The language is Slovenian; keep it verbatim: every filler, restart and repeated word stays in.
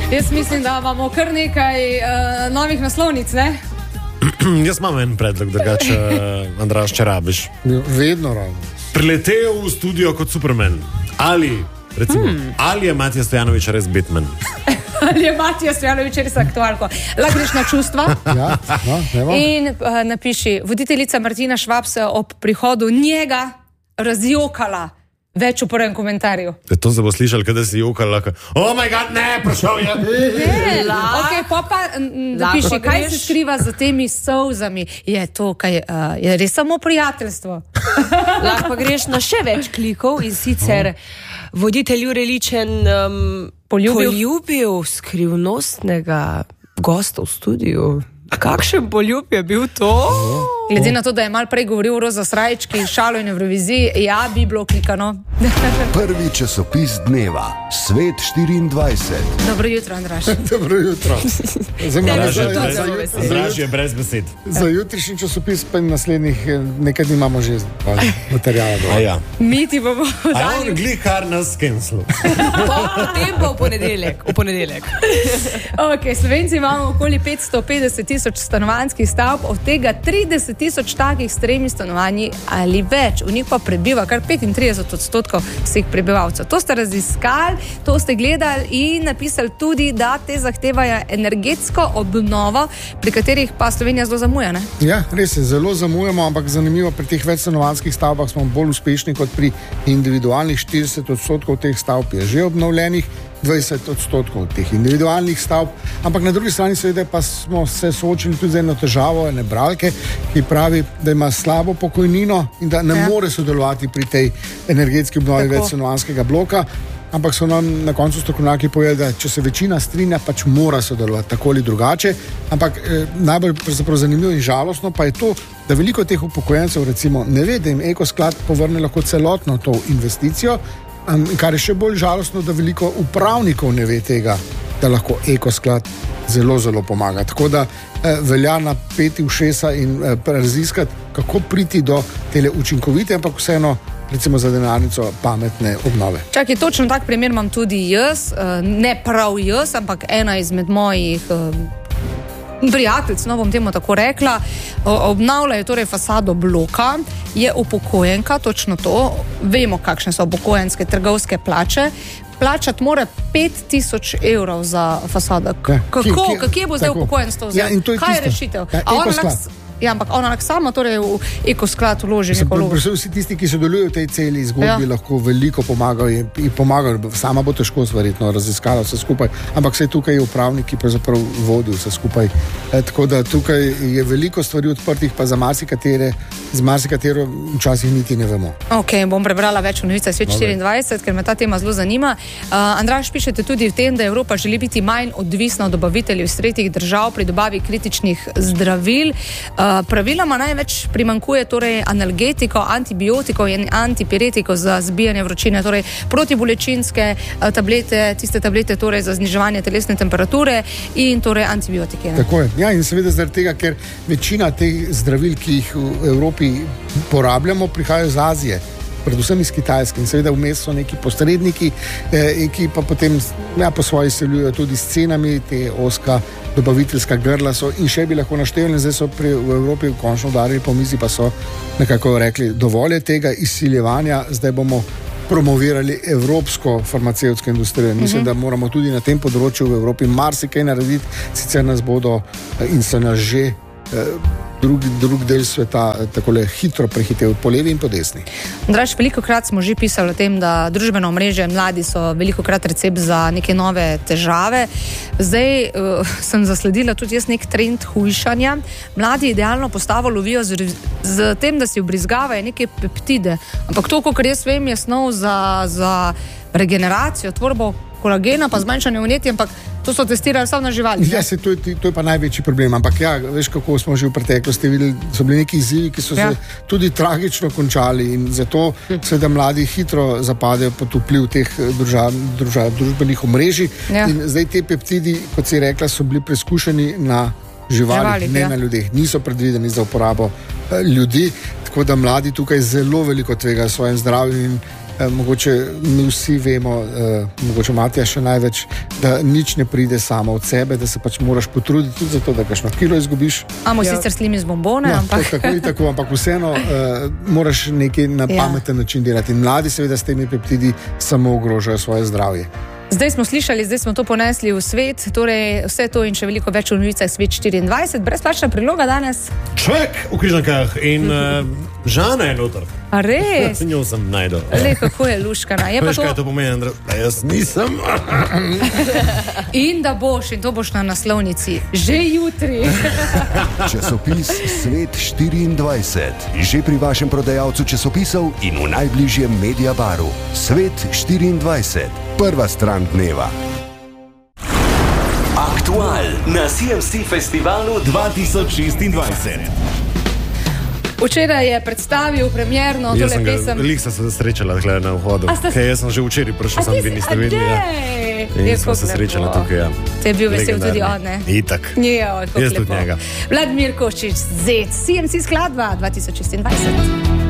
Jaz mislim, da imamo kar nekaj uh, novih naslovnic, ne? Jaz imam en predlog, drugače, uh, Andraž, če rabiš. Vedno rabim. Priletel v studio kot Superman. Ali, recimo, hmm. ali je Matija Stojanović res Batman? Ali je Matija Stojanović res aktualko? Lahko greš na čustva. Ja, no, in uh, napiši, voditeljica Martina Švab se ob prihodu njega razjokala. Več v prvem komentarju. E to se bo slišali, kada si jokala. Oh moj god, ne, prišel je. Ne, ok, pa pa napiši, kaj se skriva za temi solzami. Je to, kaj, uh, je res samo prijateljstvo. Lahko pa greš na še več klikov in sicer voditelj Jure Ličen um, poljubil. poljubil skrivnostnega gosta v studiu. Kakšen poljub je bil to? Glede na to, da je mal prej govoril o Roza Srajčki, šalo in Evroviziji, ja, bi bilo klikano. Prvi časopis dneva, Svet štiriindvajset. Dobro jutro, Andraž. Dobro jutro. Andraž je brez besed. Za jutrišnji časopis pa in naslednjih nekaj dni imamo že materijala. Ja. Mi ti bomo dali. A on glihar nas skenslu. Potem pa v ponedeljek. V ponedeljek. Ok, Slovenci imamo okoli petsto petdeset tisoč stanovanjskih stavb, od tega trideset tisoč takih s tremi stanovanji ali več. V njih pa prebiva kar petintrideset odstotkov vseh prebivalcev. To ste raziskali, to ste gledali in napisali tudi, da te zahtevajo energetsko obnovo, pri katerih pa Slovenija zelo zamuja, ne? Ja, res je, zelo zamujamo, ampak zanimivo, pri teh večstanovanjskih stavbah smo bolj uspešni kot pri individualnih. Štirideset odstotkov teh stavb je že obnovljenih, dvajset odstotkov teh individualnih stavb, ampak na drugi strani seveda pa smo se soočili tudi z eno težavo ene bralke, ki pravi, da ima slabo pokojnino in da ne ja. more sodelovati pri tej energetski obnovi večstanovanjskega bloka, ampak so nam na koncu strokovnjaki povedali, da če se večina strinja, pač mora sodelovati tako ali drugače, ampak eh, najbolj zanimivo in žalostno pa je to, da veliko teh upokojencev recimo ne ve, da jim Ekosklad povrne lahko celotno to investicijo, Um, kar je še bolj žalostno, da veliko upravnikov ne ve tega, da lahko Ekosklad zelo, zelo pomaga. Tako da eh, velja napeti ušesa in eh, raziskati, kako priti do tele učinkovite, ampak vseeno, recimo za denarnico, pametne obnove. Čakaj, točno tak primer imam tudi jaz, eh, ne prav jaz, ampak ena izmed mojih eh, prijateljic, no bom temu tako rekla, obnavljajo torej fasado bloka, je upokojenka, točno to, vemo, kakšne so upokojenske trgovske plače, plačati mora pet tisoč evrov za fasado. Ja, Kako, kje bo zdaj upokojenstvo vzel? Ja, in to je Kaj tisto. je rešitev? Ja, A ona Ekosklad. lahko- Ja, ampak ona lahko sama torej v Ekosklad vloži neko vlogo. Vsi tisti, ki sodelujo v tej celi zgodbi, Ja. lahko veliko pomagajo in, in pomagajo. Sama bo težko verjetno raziskala vse skupaj, ampak vse tukaj je upravnik, ki pravzaprav vodi vse skupaj. E, tako da tukaj je veliko stvari odprtih, pa za marsikatere, z marsikatero včasih niti ne vemo. Ok, bom prebrala več v novicah Svet štiriindvajset, ker me ta tema zelo zanima. Uh, Andraž, pišete tudi v tem, da Evropa želi biti manj odvisna od dobaviteljev iz tretjih držav pri dobavi kritičnih zdravil. Uh, praviloma največ primankuje torej analgetiko, antibiotikov in antipiretikov za zbijanje vročine, torej protibolečinske uh, tablete, tiste tablete torej za zniževanje telesne temperature in torej antibiotike. Ne? Tako je. Ja, in seveda zaradi tega, ker večina teh zdravil, ki jih v Evropi porabljamo, prihajajo iz Azije, predvsem iz Kitajske, in seveda vmes so neki posredniki, eh, ki pa potem ja, po svoji seljujo tudi s cenami, te oska dobaviteljska grla so in še bi lahko naštevali, zdaj so pri, v Evropi končno udarili po mizi, pa so nekako rekli, dovolj je tega izsiljevanja, zdaj bomo promovirali evropsko farmacevtsko industrijo. Mislim, da moramo tudi na tem področju v Evropi marsikaj narediti, sicer nas bodo in se nas že Drug, drug del sveta takole hitro prehitev po levi in po desni. Andraž, velikokrat smo že pisali o tem, da družbeno omrežje mladi so velikokrat recept za neke nove težave. Zdaj uh, sem zasledila tudi jaz nek trend hujšanja. Mladi idealno postavo lovijo z, z tem, da si vbrizgavajo neke peptide. Ampak to, kar jaz vem, je snov za, za regeneracijo, tvorbo kolagena, pa zmanjšanje vnetja, ampak to so testirali samo na živali. Ja, se, to, je, to je pa največji problem, ampak ja, veš, kako smo že v preteklosti videli, so bili neki izzivi, ki so ja. se tudi tragično končali in zato hm. seveda mladi hitro zapadejo pod vpliv teh druža, druža, družbenih omrežij ja. in zdaj te peptidi, kot si rekla, so bili preskušeni na živalih, Živali, ne ja. na ljudeh, niso predvideni za uporabo uh, ljudi, tako da mladi tukaj zelo veliko tvegajo svojim zdravjem in eh, mogoče mi vsi vemo, eh, mogoče Matija še največ, da nič ne pride samo od sebe, da se pač moraš potruditi tudi zato, da kakšno kilo izgubiš. Amo ja. sicer slimi z bombone, no, ampak... Tako in tako, ampak vseeno eh, moraš nekaj na ja. pameten način delati. In mladi seveda s temi peptidi samo ogrožajo svoje zdravje. Zdaj smo slišali, zdaj smo to ponesli v svet, torej vse to in še veliko več v novicah Svet štiriindvajset, brezplačna priloga danes. Čovek v križankah in uh, Žana je noter. A res? Njo sem najdel. Le, kako je luškana. Je Veš, to... kaj to pomeni, Andra? Da jaz nisem. In da boš, in to boš na naslovnici. Že jutri. Časopis Svet štiriindvajset. Že pri vašem prodajalcu časopisov in v najbližjem Mediabaru. Svet štiriindvajset. Prva stran dneva. Aktual na C M C Festivalu dva tisoč šestindvajset. Včeraj je predstavil premierno Jaz tole sem ga, pesem. lik sem se srečala tukaj na vhodu. A sta- Kaj, jaz sem že včeraj prišel, sam vi niste videli. Ja. In smo se srečali tukaj, ja. Te je bil vesel tudi on, ne? Itak. Njo, kako Jaz tudi lepo. njega. Vladimir Koščič, Zec, C M C skladba dva tisoč šestindvajset.